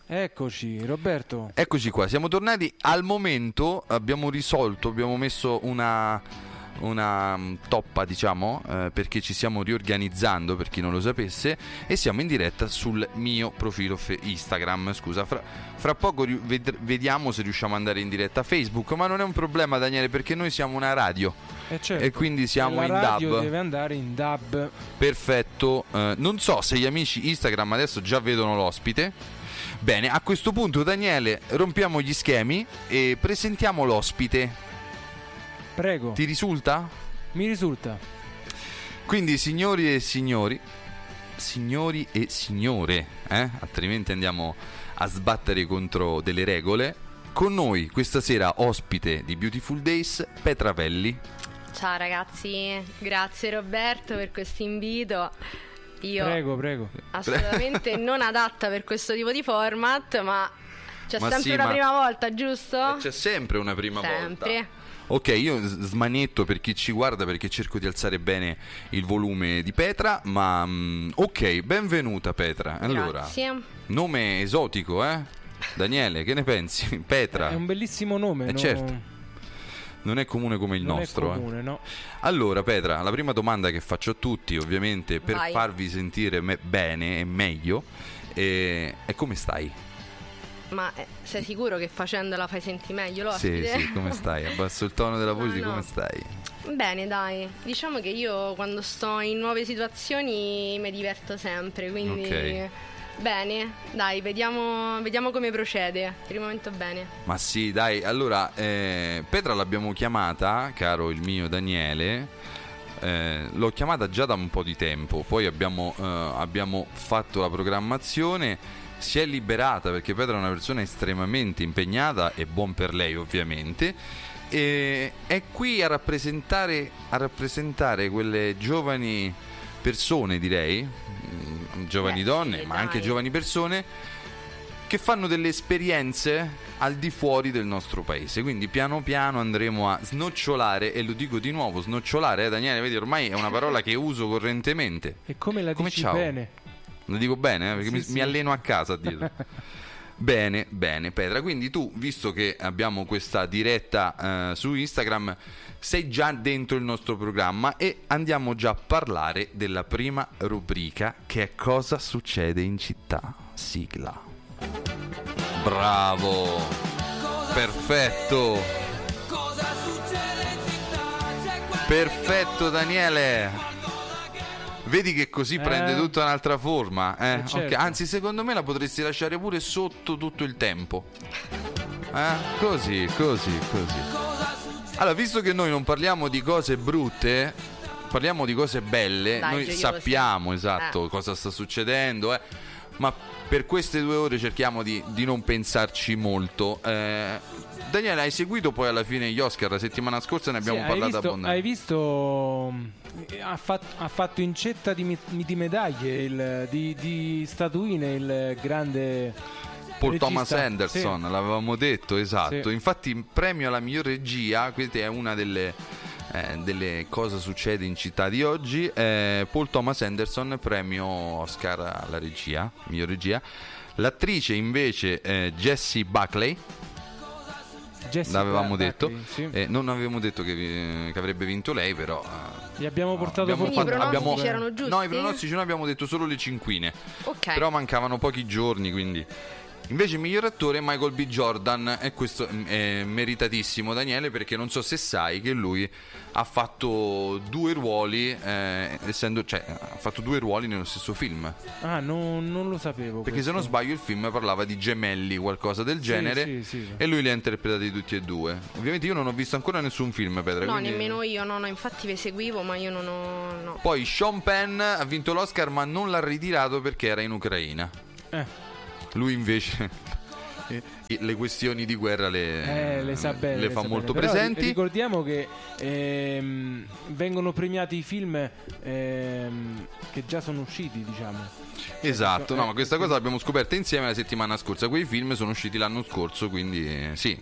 Eccoci, Roberto. Eccoci qua, siamo tornati. Al momento abbiamo risolto, abbiamo messo una toppa, diciamo, perché ci stiamo riorganizzando, per chi non lo sapesse, e siamo in diretta sul mio profilo Instagram. Scusa, fra poco vediamo se riusciamo ad andare in diretta a Facebook, ma non è un problema, Daniele, perché noi siamo una radio. Certo. E quindi siamo in DAB. La radio DAB. deve andare in DAB. Perfetto. Non so se gli amici Instagram adesso già vedono l'ospite. Bene, a questo punto, Daniele, rompiamo gli schemi e presentiamo l'ospite. Prego. Ti risulta? Mi risulta. Quindi, signori e signore, altrimenti andiamo a sbattere contro delle regole. Con noi questa sera ospite di Beautiful Days, Petra Velli. Ciao ragazzi, grazie Roberto per questo invito. Io Prego. assolutamente non adatta per questo tipo di format, ma c'è sempre una prima volta, giusto? C'è sempre una prima volta. Sempre. Ok, io smanetto per chi ci guarda perché cerco di alzare bene il volume di Petra, ma ok, benvenuta Petra. Allora, grazie. Nome esotico, Daniele, che ne pensi? Petra. È un bellissimo nome, no? Certo. Non è comune come il non nostro. È comune, no? Allora, Petra, la prima domanda che faccio a tutti, ovviamente, per Vai. farvi sentire bene e meglio, è come stai? Ma sei sicuro che facendola fai sentire meglio l'ospite? Sì, come stai? Abbasso il tono della voce di No. come stai. Bene, dai. Diciamo che io quando sto in nuove situazioni mi diverto sempre, quindi Ok. bene, dai, vediamo come procede. Per il momento bene. Ma sì, dai, allora, Petra l'abbiamo chiamata, caro il mio Daniele, l'ho chiamata già da un po' di tempo, poi abbiamo fatto la programmazione, si è liberata perché Petra è una persona estremamente impegnata e buon per lei ovviamente, e è qui a rappresentare quelle giovani persone, direi, giovani donne, sì, ma dai. anche giovani persone che fanno delle esperienze al di fuori del nostro paese. Quindi piano piano andremo a snocciolare, e lo dico di nuovo, snocciolare, Daniele, vedi, ormai è una parola che uso correntemente. E come la dici ciao? bene? Lo dico bene, perché Sì, mi sì. alleno a casa a dirlo. Bene, Petra, quindi tu, visto che abbiamo questa diretta su Instagram, sei già dentro il nostro programma e andiamo già a parlare della prima rubrica, che è Cosa succede in città. Sigla. Bravo. Perfetto. Perfetto, Daniele. Vedi che così prende tutta un'altra forma, certo. Ok, anzi, secondo me la potresti lasciare pure sotto tutto il tempo. Così. Allora, visto che noi non parliamo di cose brutte, parliamo di cose belle, Dai, noi gioiosi. sappiamo esatto cosa sta succedendo, ma per queste 2 ore cerchiamo di non pensarci molto. Daniele, hai seguito poi alla fine gli Oscar? La settimana scorsa ne abbiamo parlato abbondantemente. Hai visto? Ha fatto incetta di medaglie, di statuine, il grande Paul regista. Thomas Anderson, Sì. l'avevamo detto, esatto. Sì. Infatti, il premio alla miglior regia, questa è una delle cosa succede in città di oggi. Paul Thomas Anderson, premio Oscar alla regia, miglior regia. L'attrice invece Jessie Buckley. L'avevamo detto, sì. non avevamo detto che avrebbe vinto lei, però Gli abbiamo portato Quindi i pronostici erano giusti? no, i pronostici noi abbiamo detto solo le cinquine, Ok. però mancavano pochi giorni, quindi invece miglior attore Michael B. Jordan, e questo è meritatissimo, Daniele, perché non so se sai che lui ha fatto 2 ruoli, ha fatto 2 ruoli nello stesso film, non lo sapevo. perché se non sbaglio il film parlava di gemelli, qualcosa del genere, sì. e lui li ha interpretati tutti e 2. Ovviamente io non ho visto ancora nessun film, Petra. No, quindi... nemmeno io, no, infatti vi seguivo, ma io non ho... No. Poi Sean Penn ha vinto l'Oscar, ma non l'ha ritirato perché era in Ucraina. Lui invece le questioni di guerra le sa bene, le fa sa molto bene. Però presenti. ricordiamo che vengono premiati i film che già sono usciti, diciamo. Esatto, no, ma questa cosa l'abbiamo scoperta insieme la settimana scorsa. Quei film sono usciti l'anno scorso, quindi sì,